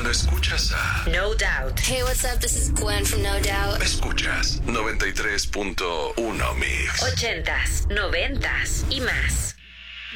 Cuando escuchas a No Doubt. Hey, what's up? This is Gwen from No Doubt. escuchas 93.1 Mix. 80s, 90s y más.